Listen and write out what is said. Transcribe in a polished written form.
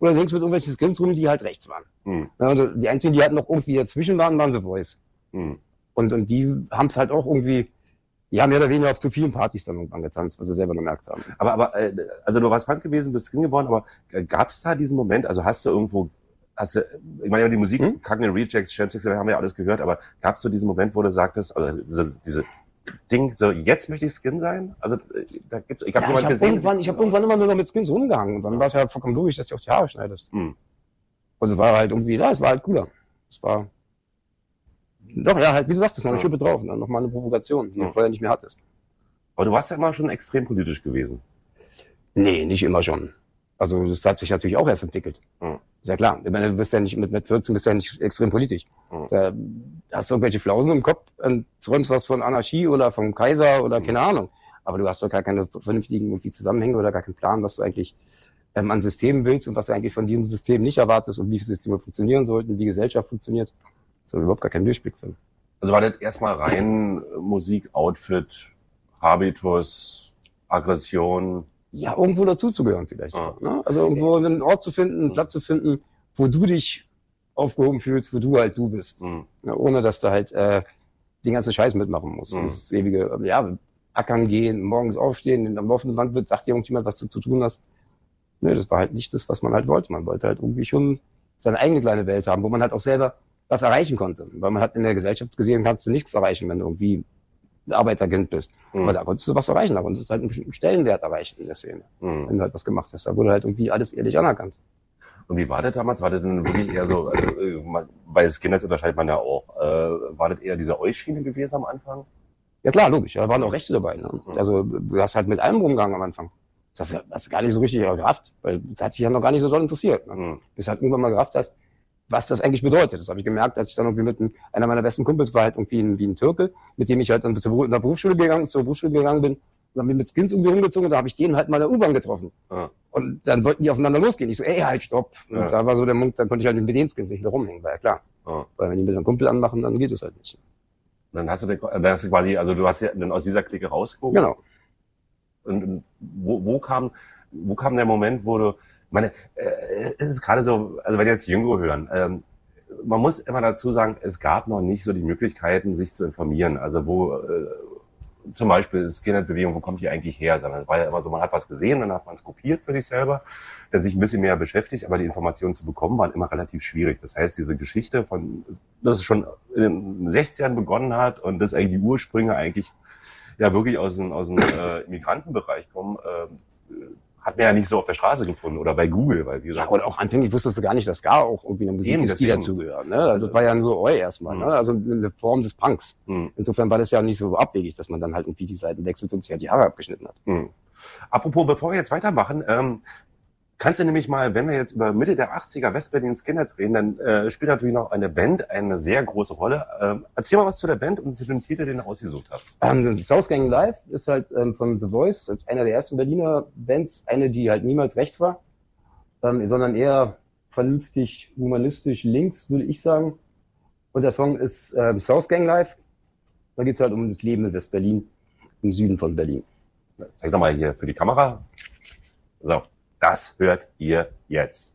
oder du hängst mit irgendwelchen Skins rum, die halt rechts waren. Ja, und die einzigen, die halt noch irgendwie dazwischen waren The Voice. Und die haben es halt auch irgendwie, die haben mehr oder weniger auf zu vielen Partys dann irgendwann getanzt, was sie selber gemerkt haben. Aber also du warst Punk gewesen, bist Skin geworden, aber gab es da diesen Moment, also ich meine, die Musik, Cognitive Rejects, Chantix, haben wir ja alles gehört, aber gab es so diesen Moment, wo du sagtest, also diese Ding, so jetzt möchte ich Skin sein? Also da gibt's, ich habe irgendwann immer nur noch mit Skins rumgehangen und dann war es ja vollkommen logisch, dass du auch die Haare schneidest. Also war halt irgendwie, es war halt cooler. Es war doch, ja, halt, wie du sagtest, noch eine Schippe drauf und dann nochmal eine Provokation, die du vorher nicht mehr hattest. Aber du warst ja immer schon extrem politisch gewesen. Nee, nicht immer schon. Also das hat sich natürlich auch erst entwickelt. Ist ja klar. Ich meine, du bist ja nicht mit 14 bist ja nicht extrem politisch. Da hast du irgendwelche Flausen im Kopf und träumst was von Anarchie oder vom Kaiser oder keine Ahnung. Aber du hast doch gar keine vernünftigen irgendwie Zusammenhänge oder gar keinen Plan, was du eigentlich an Systemen willst und was du eigentlich von diesem System nicht erwartest und wie Systeme funktionieren sollten, wie Gesellschaft funktioniert. So überhaupt gar keinen Durchblick finden. Also war das erstmal rein Musik, Outfit, Habitus, Aggression? Ja, irgendwo dazuzugehören vielleicht. Ne? Also irgendwo einen Ort zu finden, einen Platz zu finden, wo du dich aufgehoben fühlst, wo du halt du bist. Ja, ohne dass du halt den ganzen Scheiß mitmachen musst. Das ewige, ackern gehen, morgens aufstehen, am laufenden Band wird, sagt dir irgendjemand, was du zu tun hast. Nee, das war halt nicht das, was man halt wollte. Man wollte halt irgendwie schon seine eigene kleine Welt haben, wo man halt auch selber was erreichen konnte. Weil man hat in der Gesellschaft gesehen, kannst du nichts erreichen, wenn du irgendwie Arbeiterkind bist. Aber da konntest du was erreichen, da konntest du halt einen bestimmten Stellenwert erreichen in der Szene, wenn du halt was gemacht hast. Da wurde halt irgendwie alles ehrlich anerkannt. Und wie war das damals? War das denn wirklich eher so, also bei Skinheads unterscheidet man ja auch, war das eher diese Euch-Schiene gewesen am Anfang? Ja klar, logisch, da waren auch Rechte dabei. Ne? Also du hast halt mit allem rumgegangen am Anfang. Das hast du gar nicht so richtig gerafft, weil das hat sich ja noch gar nicht so doll interessiert. Ne? Bis halt irgendwann mal gerafft hast, was das eigentlich bedeutet. Das habe ich gemerkt, als ich dann irgendwie mit einer meiner besten Kumpels war halt irgendwie wie ein Türke, mit dem ich halt dann zur Berufsschule gegangen bin und dann bin ich mit Skins irgendwie rumgezogen und da habe ich den halt mal in der U-Bahn getroffen. Und dann wollten die aufeinander losgehen. Ich so, halt, stopp. Und da war so der Mund, dann konnte ich halt mit den Skins nicht mehr rumhängen, war ja klar. Weil wenn die mit einem Kumpel anmachen, dann geht es halt nicht. Dann hast du quasi, also du hast ja dann aus dieser Clique rausgeguckt. Genau. Und wo kam der Moment, wo du, ich meine, es ist gerade so, also wenn jetzt Jüngere hören, man muss immer dazu sagen, es gab noch nicht so die Möglichkeiten, sich zu informieren. Also wo zum Beispiel Skinhead-Bewegung, wo kommt die eigentlich her? Sondern es war ja immer so, man hat was gesehen, dann hat man es kopiert für sich selber, dann sich ein bisschen mehr beschäftigt, aber die Informationen zu bekommen waren immer relativ schwierig. Das heißt, diese Geschichte dass es schon in den 60ern begonnen hat und dass eigentlich die Ursprünge eigentlich ja wirklich aus dem Immigrantenbereich kommen, hat man ja nicht so auf der Straße gefunden oder bei Google, weil wie gesagt. Ja, und auch anfänglich wusstest du gar nicht, dass Ska auch irgendwie eine Musik ist, die dazugehört. Ne? Also das war ja nur Oi erstmal, ne? Also eine Form des Punks. Insofern war das ja nicht so abwegig, dass man dann halt irgendwie die Seiten wechselt und sich halt die Haare abgeschnitten hat. Apropos, bevor wir jetzt weitermachen, kannst du nämlich mal, wenn wir jetzt über Mitte der 80er West-Berlin Skinheads reden, dann spielt natürlich noch eine Band eine sehr große Rolle. Erzähl mal was zu der Band und zu dem Titel, den du ausgesucht hast. South Gang Live ist halt von The Voice, einer der ersten Berliner Bands, eine, die halt niemals rechts war, sondern eher vernünftig, humanistisch links, würde ich sagen. Und der Song ist South Gang Live. Da geht's halt um das Leben in West-Berlin, im Süden von Berlin. Zeig doch mal hier für die Kamera. So. Das hört ihr jetzt.